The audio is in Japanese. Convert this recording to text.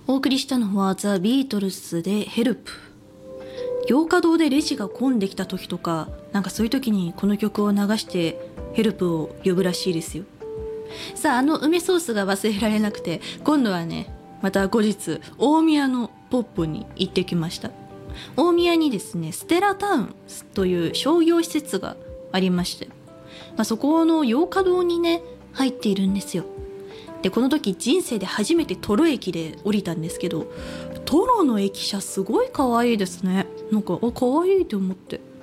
お送りしたのはザ・ビートルズでヘルプ。洋華堂でレジが混んできた時とか、なんかそういう時にこの曲を流してヘルプを呼ぶらしいですよ。さあ、梅ソースが忘れられなくて、今度はね、また後日大宮のポップに行ってきました。大宮にですね、ステラタウンという商業施設がありまして、そこの洋華堂にね入っているんですよ。でこの時人生で初めてトロ駅で降りたんですけど、トロの駅舎すごい可愛いですね。なんか可愛いと思って。